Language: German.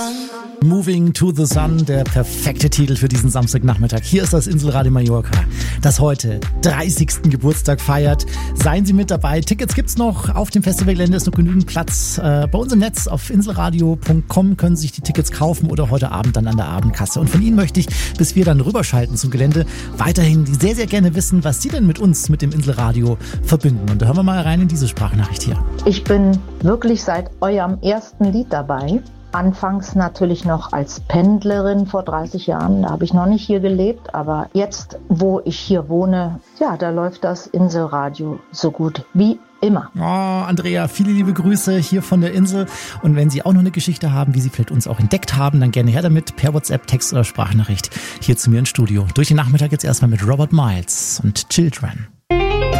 Moving to the Sun, der perfekte Titel für diesen Samstagnachmittag. Hier ist das Inselradio Mallorca, das heute 30. Geburtstag feiert. Seien Sie mit dabei. Tickets gibt's noch. Auf dem Festivalgelände ist noch genügend Platz. Bei uns im Netz auf inselradio.com können Sie sich die Tickets kaufen oder heute Abend dann an der Abendkasse. Und von Ihnen möchte ich, bis wir dann rüberschalten zum Gelände, weiterhin sehr, sehr gerne wissen, was Sie denn mit uns, mit dem Inselradio verbinden. Und da hören wir mal rein in diese Sprachnachricht hier. Ich bin wirklich seit eurem ersten Lied dabei. Anfangs natürlich noch als Pendlerin vor 30 Jahren, da habe ich noch nicht hier gelebt, aber jetzt, wo ich hier wohne, ja, da läuft das Inselradio so gut wie immer. Oh, Andrea, viele liebe Grüße hier von der Insel. Und wenn Sie auch noch eine Geschichte haben, wie Sie vielleicht uns auch entdeckt haben, dann gerne her damit, per WhatsApp, Text oder Sprachnachricht hier zu mir ins Studio. Durch den Nachmittag jetzt erstmal mit Robert Miles und Children.